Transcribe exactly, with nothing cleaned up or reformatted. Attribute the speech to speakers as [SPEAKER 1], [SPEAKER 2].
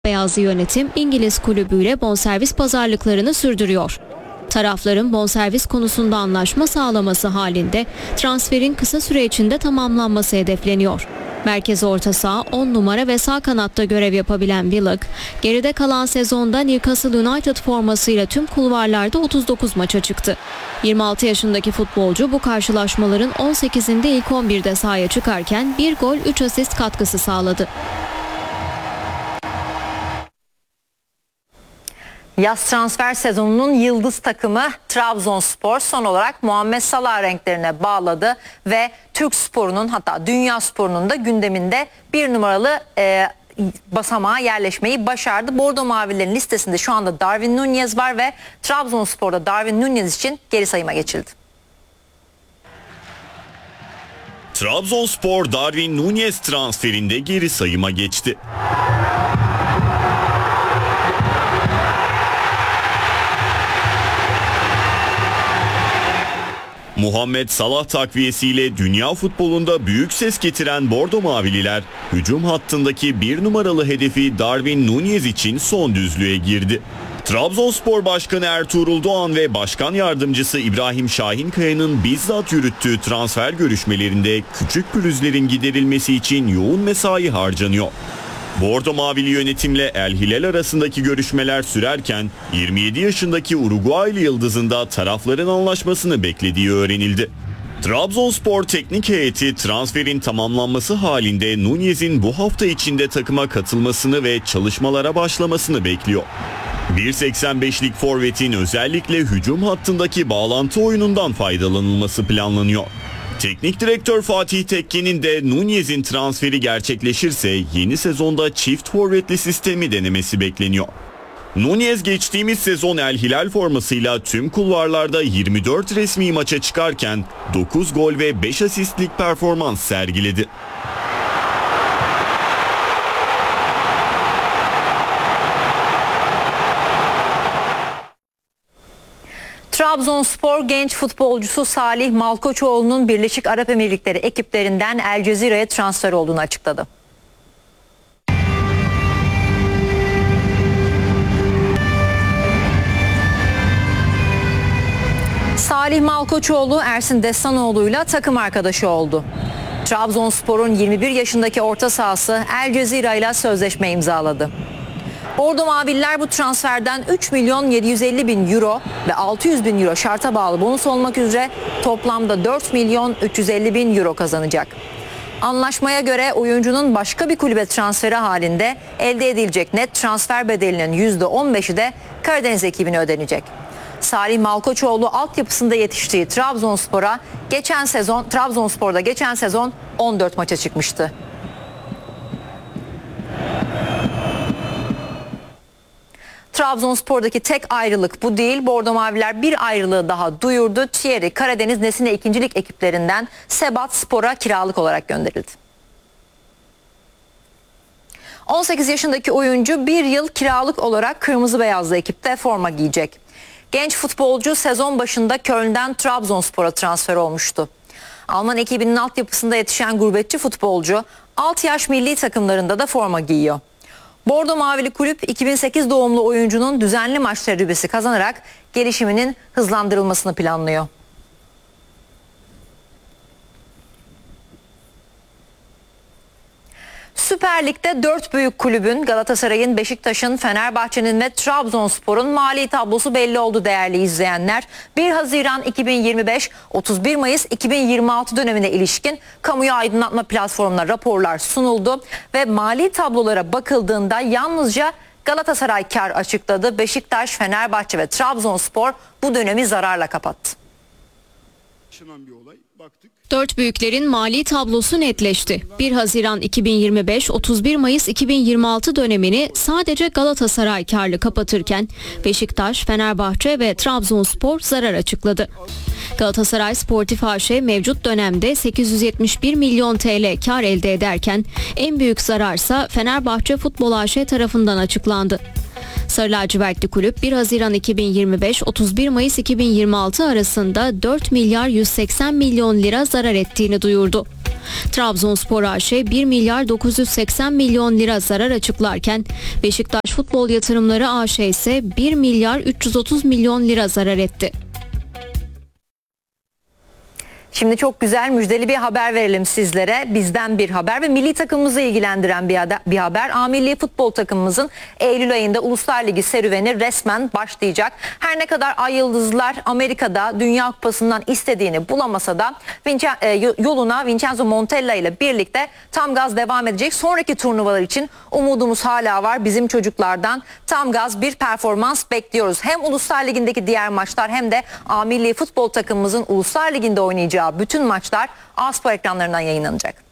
[SPEAKER 1] Beyazlı yönetim İngiliz kulübüyle bonservis pazarlıklarını sürdürüyor. Tarafların bonservis konusunda anlaşma sağlaması halinde transferin kısa süre içinde tamamlanması hedefleniyor. Merkez orta saha on numara ve sağ kanatta görev yapabilen Willock, geride kalan sezonda Newcastle United formasıyla tüm kulvarlarda otuz dokuz maça çıktı. yirmi altı yaşındaki futbolcu bu karşılaşmaların on sekizinde ilk on birde sahaya çıkarken bir gol üç asist katkısı sağladı.
[SPEAKER 2] Yaz transfer sezonunun yıldız takımı Trabzonspor son olarak Muhammed Salah renklerine bağladı ve Türk sporunun, hatta dünya sporunun da gündeminde bir numaralı e, basamağa yerleşmeyi başardı. Bordo Mavilerin listesinde şu anda Darwin Núñez var ve Trabzonspor'da Darwin Núñez için geri sayıma geçildi.
[SPEAKER 3] Trabzonspor Darwin Núñez transferinde geri sayıma geçti. Muhammed Salah takviyesiyle dünya futbolunda büyük ses getiren Bordo Mavililer, hücum hattındaki bir numaralı hedefi Darwin Núñez için son düzlüğe girdi. Trabzonspor Başkanı Ertuğrul Doğan ve Başkan Yardımcısı İbrahim Şahinkaya'nın bizzat yürüttüğü transfer görüşmelerinde küçük pürüzlerin giderilmesi için yoğun mesai harcanıyor. Bordo Mavili yönetimle El Hilal arasındaki görüşmeler sürerken yirmi yedi yaşındaki Uruguaylı yıldızın da tarafların anlaşmasını beklediği öğrenildi. Trabzonspor teknik heyeti transferin tamamlanması halinde Núñez'in bu hafta içinde takıma katılmasını ve çalışmalara başlamasını bekliyor. bir seksen beşlik forvetin özellikle hücum hattındaki bağlantı oyunundan faydalanılması planlanıyor. Teknik direktör Fatih Tekke'nin de Núñez'in transferi gerçekleşirse yeni sezonda çift forvetli sistemi denemesi bekleniyor. Núñez geçtiğimiz sezon El Hilal formasıyla tüm kulvarlarda yirmi dört resmi maça çıkarken dokuz gol ve beş asistlik performans sergiledi.
[SPEAKER 2] Trabzonspor genç futbolcusu Salih Malkoçoğlu'nun Birleşik Arap Emirlikleri ekiplerinden El Cezire'ye transfer olduğunu açıkladı. Salih Malkoçoğlu Ersin Destanoğlu'yla takım arkadaşı oldu. Trabzonspor'un yirmi bir yaşındaki orta sahası El Cezire ile sözleşme imzaladı. Bordo Mavililer bu transferden üç milyon yedi yüz elli bin euro ve altı yüz bin euro şarta bağlı bonus olmak üzere toplamda dört milyon üç yüz elli bin euro kazanacak. Anlaşmaya göre oyuncunun başka bir kulübe transferi halinde elde edilecek net transfer bedelinin yüzde on beşi de Karadeniz ekibine ödenecek. Salih Malkoçoğlu altyapısında yetiştiği Trabzonspor'a geçen sezon Trabzonspor'da geçen sezon on dört maça çıkmıştı. Trabzonspor'daki tek ayrılık bu değil. Bordo Maviler bir ayrılığı daha duyurdu. Thierry Karadeniz Nesine ikincilik ekiplerinden Sebat Spor'a kiralık olarak gönderildi. on sekiz yaşındaki oyuncu bir yıl kiralık olarak kırmızı beyazlı ekipte forma giyecek. Genç futbolcu sezon başında Köln'den Trabzonspor'a transfer olmuştu. Alman ekibinin altyapısında yetişen gurbetçi futbolcu alt yaş milli takımlarında da forma giyiyor. Bordo Mavili kulüp iki bin sekiz doğumlu oyuncunun düzenli maç tecrübesi kazanarak gelişiminin hızlandırılmasını planlıyor. Süper Lig'de dört büyük kulübün Galatasaray'ın, Beşiktaş'ın, Fenerbahçe'nin ve Trabzonspor'un mali tablosu belli oldu değerli izleyenler. bir Haziran iki bin yirmi beş otuz bir Mayıs iki bin yirmi altı dönemine ilişkin kamuya aydınlatma platformuna raporlar sunuldu ve mali tablolara bakıldığında yalnızca Galatasaray kar açıkladı. Beşiktaş, Fenerbahçe ve Trabzonspor bu dönemi zararla kapattı.
[SPEAKER 1] Bir olay, baktık. Dört büyüklerin mali tablosu netleşti. bir Haziran iki bin yirmi beş otuz bir Mayıs iki bin yirmi altı dönemini sadece Galatasaray karlı kapatırken Beşiktaş, Fenerbahçe ve Trabzonspor zarar açıkladı. Galatasaray Sportif A Ş mevcut dönemde sekiz yüz yetmiş bir milyon T L kar elde ederken en büyük zararsa Fenerbahçe Futbol A Ş tarafından açıklandı. Sarı lacivertli kulüp bir Haziran iki bin yirmi beş otuz bir Mayıs iki bin yirmi altı arasında dört milyar yüz seksen milyon lira zarar ettiğini duyurdu. Trabzonspor A Ş bir milyar dokuz yüz seksen milyon lira zarar açıklarken Beşiktaş Futbol Yatırımları A Ş ise bir milyar üç yüz otuz milyon lira zarar etti.
[SPEAKER 2] Şimdi çok güzel müjdeli bir haber verelim sizlere. Bizden bir haber ve milli takımımızı ilgilendiren bir, bir haber. A Milli Futbol takımımızın Eylül ayında Uluslar Ligi serüveni resmen başlayacak. Her ne kadar Ay Yıldızlar Amerika'da Dünya Kupası'ndan istediğini bulamasa da yoluna Vincenzo Montella ile birlikte tam gaz devam edecek. Sonraki turnuvalar için umudumuz hala var. Bizim çocuklardan tam gaz bir performans bekliyoruz. Hem Uluslar Ligi'ndeki diğer maçlar hem de A Milli Futbol takımımızın Uluslar Ligi'nde oynayacağı bütün maçlar A Spor ekranlarından yayınlanacak.